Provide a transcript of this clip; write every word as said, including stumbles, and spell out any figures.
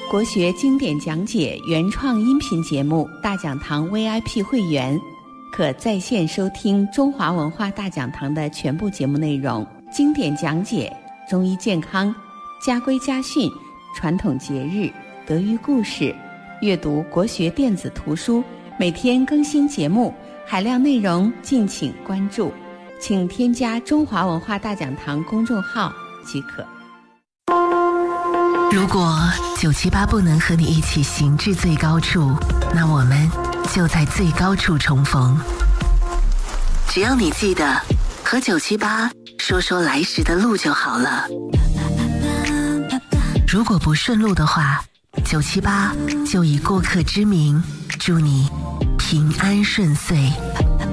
国学经典讲解原创音频节目大讲堂 V I P 会员，可在线收听中华文化大讲堂的全部节目内容，经典讲解、中医健康、家规家训、传统节日、德育故事，阅读国学电子图书，每天更新节目，海量内容敬请关注，请添加中华文化大讲堂公众号即可。 如果九七八不能和你一起行至最高处，那我们就在最高处重逢。只要你记得和九七八说说来时的路就好了。如果不顺路的话，九七八就以过客之名祝你平安顺遂。